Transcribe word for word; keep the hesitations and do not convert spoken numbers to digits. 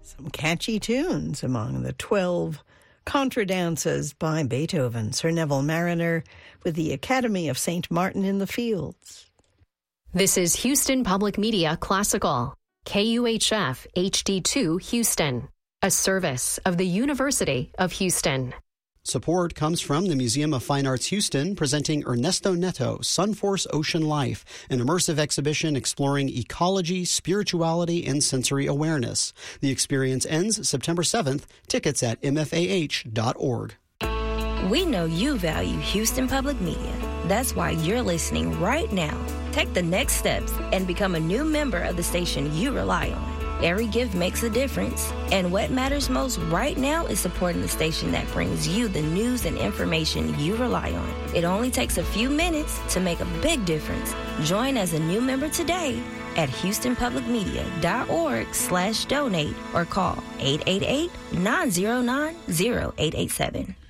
Some catchy tunes among the twelve contradances by Beethoven. Sir Neville Marriner with the Academy of Saint Martin in the Fields. This is Houston Public Media Classical, K U H F H D two Houston, a service of the University of Houston. Support comes from the Museum of Fine Arts Houston, presenting Ernesto Neto, Sunforce Ocean Life, an immersive exhibition exploring ecology, spirituality, and sensory awareness. The experience ends September seventh. Tickets at m f a h dot org. We know you value Houston Public Media. That's why you're listening right now. Take the next steps and become a new member of the station you rely on. Every gift makes a difference, and what matters most right now is supporting the station that brings you the news and information you rely on. It only takes a few minutes to make a big difference. Join as a new member today at houston public media dot org slash donate or call eight eight eight, nine zero nine, zero eight eight seven.